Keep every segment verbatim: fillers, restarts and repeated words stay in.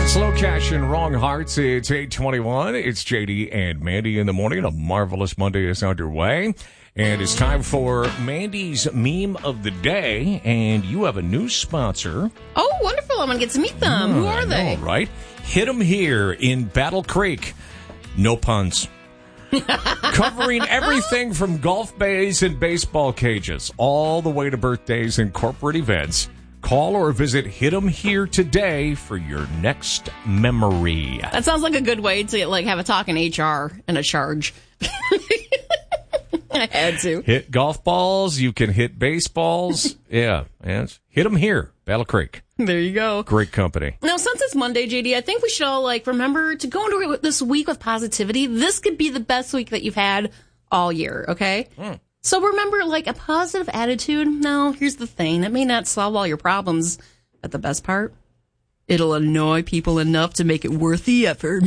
Slow Cash and Wrong Hearts. It's eight twenty-one. It's J D and Mandy in the morning. A marvelous Monday is underway. And it's time for Mandy's Meme of the Day. And you have a new sponsor. Oh, wonderful. I'm going to get to meet them. Oh, Who are I they? know, right? Hit 'em here in Battle Creek. No puns. Covering everything from golf bays and baseball cages, all the way to birthdays and corporate events. Call or visit Hit 'em here today for your next memory. That sounds like a good way to like have a talk in H R and a charge. I had to. Hit golf balls. You can hit baseballs. Yeah. And Hit 'em here, Battle Creek. There you go. Great company. Now, since it's Monday, J D, I think we should all like remember to go into this week with positivity. This could be the best week that you've had all year, okay? Mm. So remember, like, a positive attitude. Now, here's the thing. That may not solve all your problems, but the best part, it'll annoy people enough to make it worth the effort.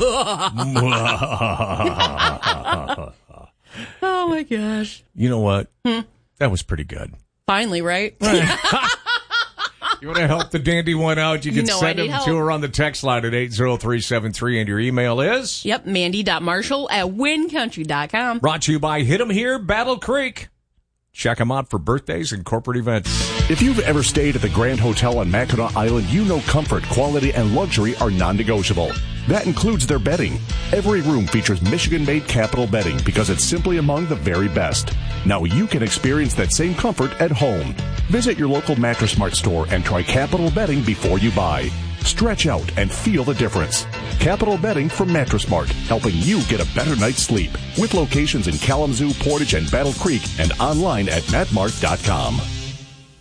Oh, my gosh. You know what? Hmm? That was pretty good. Finally, right? You want to help the dandy one out, you can You know send I them need to help. her on the text line at eight zero three seven three, and your email is? Yep, mandy.marshall at win country dot com. Brought to you by Hit 'em Here, Battle Creek. Check them out for birthdays and corporate events. If you've ever stayed at the Grand Hotel on Mackinac Island, you know comfort, quality, and luxury are non-negotiable. That includes their bedding. Every room features Michigan-made Capital bedding because it's simply among the very best. Now you can experience that same comfort at home. Visit your local Mattress Mart store and try Capital bedding before you buy. Stretch out and feel the difference. Capital Bedding from Mattress Mart, helping you get a better night's sleep. With locations in Kalamazoo, Portage, and Battle Creek, and online at matt mart dot com.